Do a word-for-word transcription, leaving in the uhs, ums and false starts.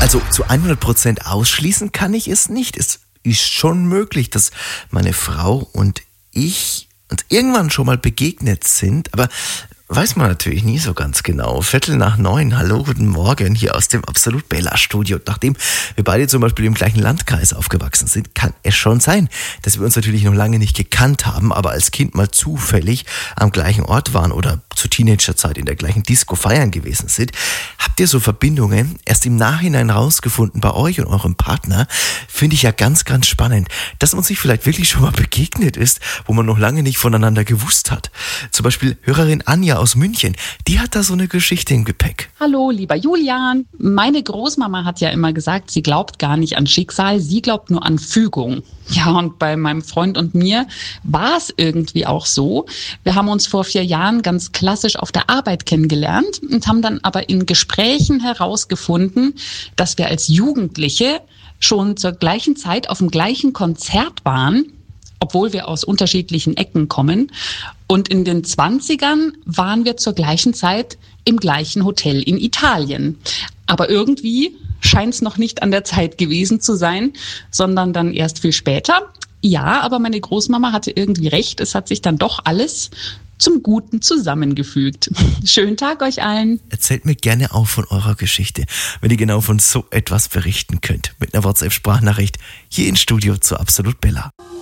Also zu hundert Prozent ausschließen kann ich es nicht. Es ist schon möglich, dass meine Frau und ich uns irgendwann schon mal begegnet sind, aber weiß man natürlich nie so ganz genau. Viertel nach neun, hallo, guten Morgen, hier aus dem Absolut Bella Studio. Und nachdem wir beide zum Beispiel im gleichen Landkreis aufgewachsen sind, kann es schon sein, dass wir uns natürlich noch lange nicht gekannt haben, aber als Kind mal zufällig am gleichen Ort waren oder zur Teenagerzeit in der gleichen Disco feiern gewesen sind. Habt ihr so Verbindungen erst im Nachhinein rausgefunden bei euch und eurem Partner? Finde ich ja ganz, ganz spannend, dass man sich vielleicht wirklich schon mal begegnet ist, wo man noch lange nicht voneinander gewusst hat. Zum Beispiel Hörerin Anja aus München, die hat da so eine Geschichte im Gepäck. Hallo, lieber Julian. Meine Großmama hat ja immer gesagt, sie glaubt gar nicht an Schicksal, sie glaubt nur an Fügung. Ja, und bei meinem Freund und mir war es irgendwie auch so. Wir haben uns vor vier Jahren ganz klassisch auf der Arbeit kennengelernt und haben dann aber in Gesprächen herausgefunden, dass wir als Jugendliche schon zur gleichen Zeit auf dem gleichen Konzert waren, obwohl wir aus unterschiedlichen Ecken kommen. Und in den Zwanzigern waren wir zur gleichen Zeit im gleichen Hotel in Italien. Aber irgendwie scheint es noch nicht an der Zeit gewesen zu sein, sondern dann erst viel später. Ja, aber meine Großmama hatte irgendwie recht. Es hat sich dann doch alles zum Guten zusammengefügt. Schönen Tag euch allen. Erzählt mir gerne auch von eurer Geschichte, wenn ihr genau von so etwas berichten könnt. Mit einer WhatsApp-Sprachnachricht hier ins Studio zu Absolut Bella.